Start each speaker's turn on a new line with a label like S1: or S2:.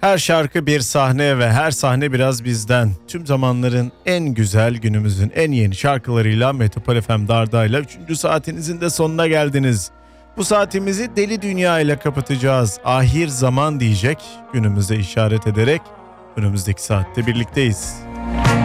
S1: Her şarkı bir sahne ve her sahne biraz bizden. Tüm zamanların en güzel, günümüzün en yeni şarkılarıyla Metropol FM Darda'yla 3. saatinizin de sonuna geldiniz. Bu saatimizi Deli Dünya ile kapatacağız. Ahir zaman diyecek, günümüze işaret ederek önümüzdeki saatte birlikteyiz.